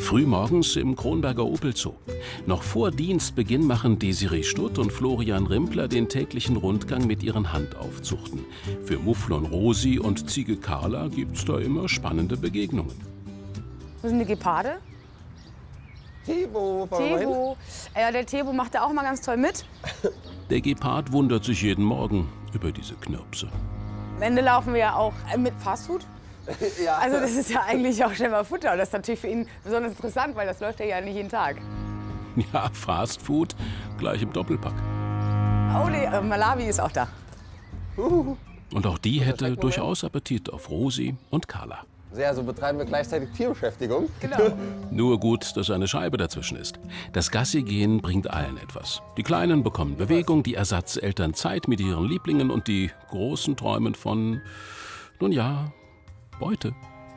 Frühmorgens im Kronberger Opel-Zoo. Noch vor Dienstbeginn machen Desiree Stutt und Florian Rimpler den täglichen Rundgang mit ihren Handaufzuchten. Für Mufflon Rosi und Ziege Carla gibt's da immer spannende Begegnungen. Wo sind die Geparde? Tebo. Tebo. Ja, der Tebo macht da auch mal ganz toll mit. Der Gepard wundert sich jeden Morgen über diese Knirpse. Am Ende laufen wir ja auch mit Fastfood. Ja. Also das ist ja eigentlich auch schnell mal Futter. Und das ist natürlich für ihn besonders interessant, weil das läuft ja nicht jeden Tag. Ja, Fastfood gleich im Doppelpack. Oh, die Malawi ist auch da. Und auch die hätte durchaus Appetit auf Rosi und Carla. Ja, so betreiben wir gleichzeitig Tierbeschäftigung. Genau. Nur gut, dass eine Scheibe dazwischen ist. Das Gassi-Gehen bringt allen etwas. Die Kleinen bekommen Bewegung, die Ersatzeltern Zeit mit ihren Lieblingen und die Großen träumen von, nun ja, Beute.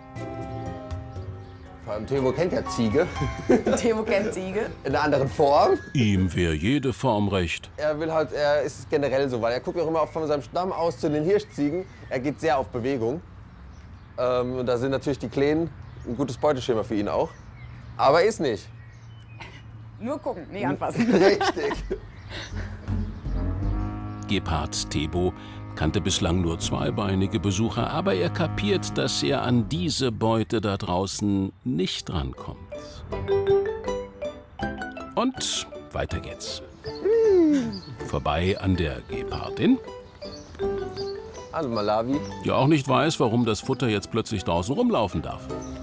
Vor allem Tebo kennt ja Ziege. Tebo kennt Ziege. In einer anderen Form. Ihm wäre jede Form recht. Er ist generell so, weil er guckt auch immer von seinem Stamm aus zu den Hirschziegen. Er geht sehr auf Bewegung. Und da sind natürlich die Kleinen ein gutes Beuteschema für ihn auch. Aber ist nicht. Nur gucken, nicht anfassen. Richtig. Gepard Tebo kannte bislang nur zweibeinige Besucher, aber er kapiert, dass er an diese Beute da draußen nicht rankommt. Und weiter geht's. Vorbei an der Gepardin, An Malawi. die auch nicht weiß, warum das Futter jetzt plötzlich draußen rumlaufen darf.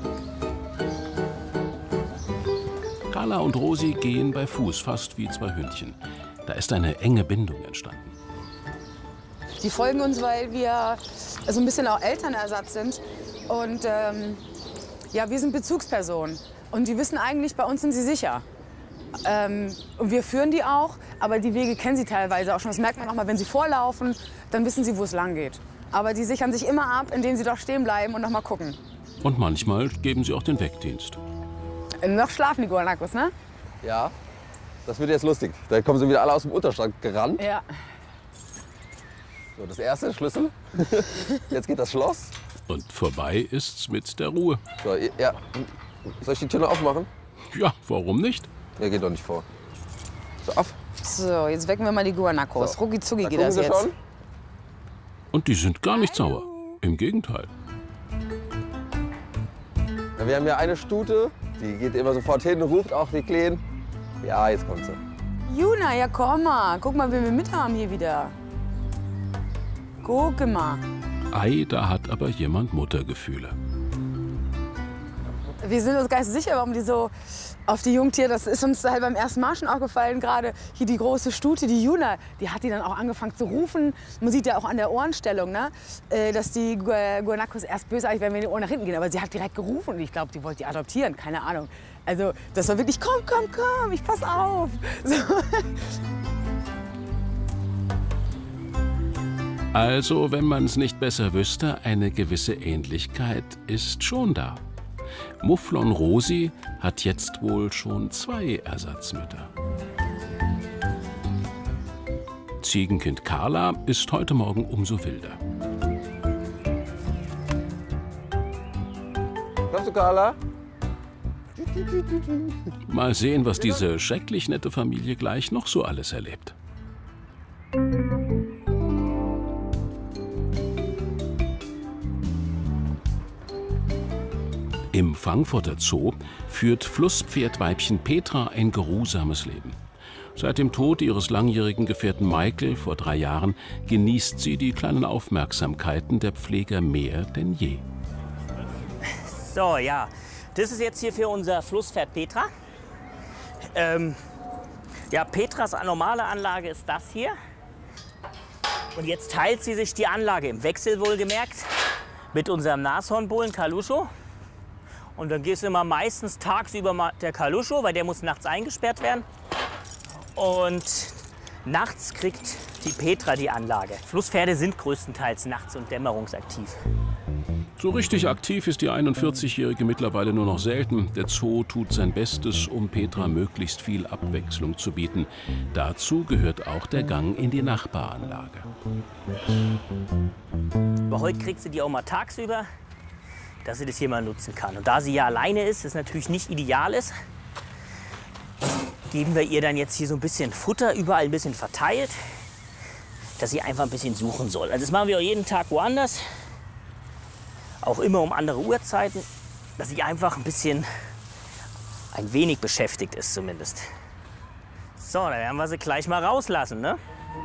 Carla und Rosi gehen bei Fuß, fast wie zwei Hündchen. Da ist eine enge Bindung entstanden. Die folgen uns, weil wir so ein bisschen auch Elternersatz sind. Und ja, wir sind Bezugspersonen. Und die wissen eigentlich, bei uns sind sie sicher. Und wir führen die auch, aber die Wege kennen sie teilweise auch schon. Das merkt man auch mal, wenn sie vorlaufen, dann wissen sie, wo es lang geht. Aber die sichern sich immer ab, indem sie doch stehen bleiben und noch mal gucken. Und manchmal geben sie auch den Wegdienst. Noch schlafen die Guanacos, ne? Ja. Das wird jetzt lustig. Da kommen sie wieder alle aus dem Unterschrank gerannt. Ja. So, das erste, Schlüssel. Jetzt geht das Schloss. Und vorbei ist's mit der Ruhe. So, ja. Soll ich die Tür noch aufmachen? Ja, warum nicht? Ja, geht doch nicht vor. So, auf. So, jetzt wecken wir mal die Guanacos. So. Rucki zucki Da geht gucken das Sie jetzt. schon. Und die sind gar nicht sauer. Im Gegenteil. Ja, wir haben ja eine Stute, die geht immer sofort hin und ruft auch die Kleinen. Ja, jetzt kommt sie. Juna, ja komm mal. Guck mal, wen wir mit haben hier wieder. Guck mal. Ei, da hat aber jemand Muttergefühle. Wir sind uns gar nicht so sicher, warum die so auf die Jungtiere, das ist uns halt beim ersten Mal schon aufgefallen gerade, hier die große Stute, die Juna, die hat die dann auch angefangen zu rufen. Man sieht ja auch an der Ohrenstellung, ne, dass die Guanacos erst bösartig werden, wenn die Ohren nach hinten gehen. Aber sie hat direkt gerufen und ich glaube, die wollte die adoptieren, keine Ahnung. Also das war wirklich, komm, komm, komm, ich pass auf. So. Also, wenn man es nicht besser wüsste, eine gewisse Ähnlichkeit ist schon da. Mufflon Rosi hat jetzt wohl schon 2 Ersatzmütter. Ziegenkind Carla ist heute Morgen umso wilder. Kommst du, Carla? Mal sehen, was diese schrecklich nette Familie gleich noch so alles erlebt. Im Frankfurter Zoo führt Flusspferdweibchen Petra ein geruhsames Leben. Seit dem Tod ihres langjährigen Gefährten Michael vor 3 Jahren genießt sie die kleinen Aufmerksamkeiten der Pfleger mehr denn je. So, ja. Das ist jetzt hier für unser Flusspferd Petra. Ja, Petras normale Anlage ist das hier. Und jetzt teilt sie sich die Anlage im Wechsel wohlgemerkt mit unserem Nashornbullen Kalusho. Und dann gehst du immer meistens tagsüber mal der Kalusho, weil der muss nachts eingesperrt werden. Und nachts kriegt die Petra die Anlage. Flusspferde sind größtenteils nachts und dämmerungsaktiv. So richtig aktiv ist die 41-Jährige mittlerweile nur noch selten. Der Zoo tut sein Bestes, um Petra möglichst viel Abwechslung zu bieten. Dazu gehört auch der Gang in die Nachbaranlage. Aber heute kriegt sie die auch mal tagsüber. dass sie das hier mal nutzen kann. Und da sie ja alleine ist, das natürlich nicht ideal ist, geben wir ihr dann jetzt hier so ein bisschen Futter, überall ein bisschen verteilt, dass sie einfach ein bisschen suchen soll. Also das machen wir auch jeden Tag woanders, auch immer um andere Uhrzeiten, dass sie einfach ein wenig beschäftigt ist zumindest. So, dann werden wir sie gleich mal rauslassen, ne?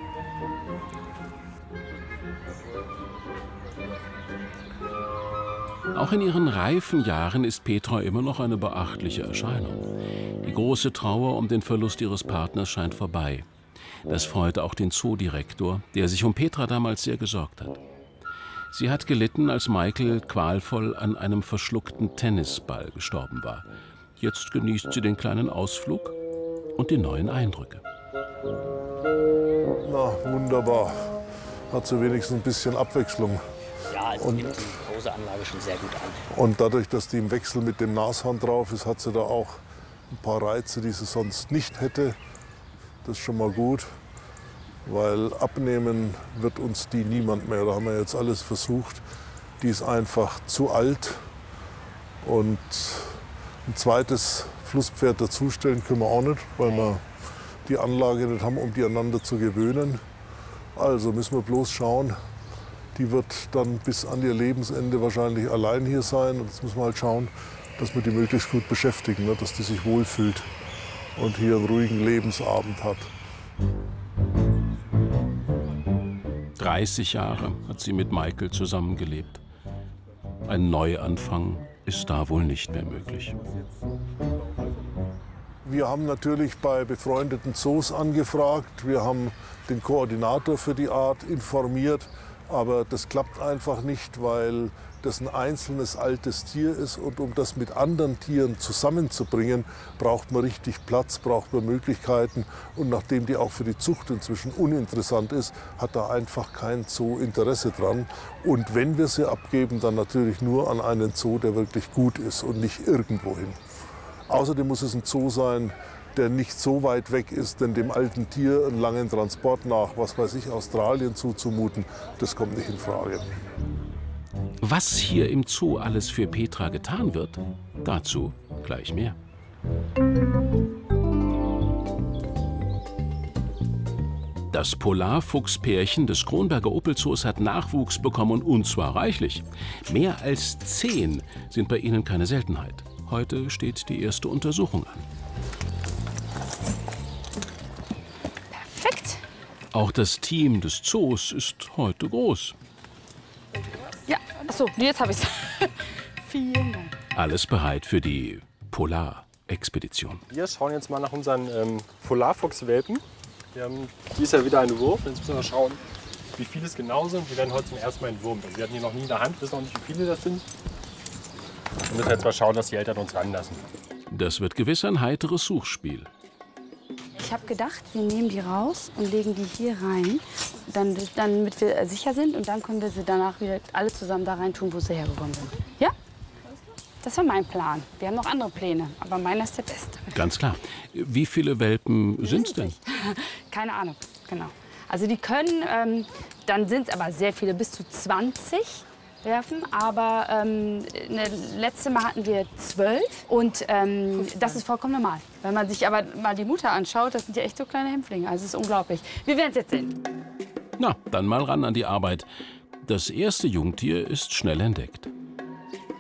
Auch in ihren reifen Jahren ist Petra immer noch eine beachtliche Erscheinung. Die große Trauer um den Verlust ihres Partners scheint vorbei. Das freut auch den Zoodirektor, der sich um Petra damals sehr gesorgt hat. Sie hat gelitten, als Michael qualvoll an einem verschluckten Tennisball gestorben war. Jetzt genießt sie den kleinen Ausflug und die neuen Eindrücke. Na, wunderbar. Hat sie wenigstens ein bisschen Abwechslung. Ja, also nimmt die große Anlage schon sehr gut an. Und dadurch, dass die im Wechsel mit dem Nashorn drauf ist, hat sie da auch ein paar Reize, die sie sonst nicht hätte. Das ist schon mal gut, weil abnehmen wird uns die niemand mehr. Da haben wir jetzt alles versucht. Die ist einfach zu alt. Und ein zweites Flusspferd dazustellen können wir auch nicht, weil wir die Anlage nicht haben, um die aneinander zu gewöhnen. Also müssen wir bloß schauen. Die wird dann bis an ihr Lebensende wahrscheinlich allein hier sein. Und jetzt müssen wir halt schauen, dass wir die möglichst gut beschäftigen, ne? Dass die sich wohlfühlt und hier einen ruhigen Lebensabend hat. 30 Jahre hat sie mit Michael zusammengelebt. Ein Neuanfang ist da wohl nicht mehr möglich. Wir haben natürlich bei befreundeten Zoos angefragt. Wir haben den Koordinator für die Art informiert. Aber das klappt einfach nicht, weil das ein einzelnes altes Tier ist. Und um das mit anderen Tieren zusammenzubringen, braucht man richtig Platz, braucht man Möglichkeiten. Und nachdem die auch für die Zucht inzwischen uninteressant ist, hat da einfach kein Zoo Interesse dran. Und wenn wir sie abgeben, dann natürlich nur an einen Zoo, der wirklich gut ist und nicht irgendwohin. Außerdem muss es ein Zoo sein, der nicht so weit weg ist, denn dem alten Tier einen langen Transport nach, was weiß ich, Australien zuzumuten, das kommt nicht in Frage. Was hier im Zoo alles für Petra getan wird, dazu gleich mehr. Das Polarfuchspärchen des Kronberger Opelzoos hat Nachwuchs bekommen, und zwar reichlich. Mehr als 10 sind bei ihnen keine Seltenheit. Heute steht die erste Untersuchung an. Perfekt. Auch das Team des Zoos ist heute groß. Ja, achso, jetzt habe ich es. Vielen Dank. Alles bereit für die Polarexpedition. Wir schauen jetzt mal nach unseren Polarfuchswelpen. Wir haben dies Jahr wieder einen Wurf. Jetzt müssen wir schauen, wie viele es genau sind. Wir werden heute zum ersten Mal entwurmt. Also wir hatten die noch nie in der Hand, wissen auch nicht, wie viele das sind. Wir müssen jetzt mal schauen, dass die Eltern uns ranlassen. Das wird gewiss ein heiteres Suchspiel. Ich habe gedacht, wir nehmen die raus und legen die hier rein, damit wir sicher sind. Und dann können wir sie danach wieder alle zusammen da rein tun, wo sie hergekommen sind. Ja? Das war mein Plan. Wir haben noch andere Pläne, aber meiner ist der beste. Ganz klar. Wie viele Welpen sind es denn? Keine Ahnung, genau. Also die können, dann sind es aber sehr viele, bis zu 20 werfen. Aber letzte Mal hatten wir 12 und das ist vollkommen normal. Wenn man sich aber mal die Mutter anschaut, das sind ja echt so kleine Hämpflinge. Also es ist unglaublich. Wir werden es jetzt sehen. Na, dann mal ran an die Arbeit. Das erste Jungtier ist schnell entdeckt.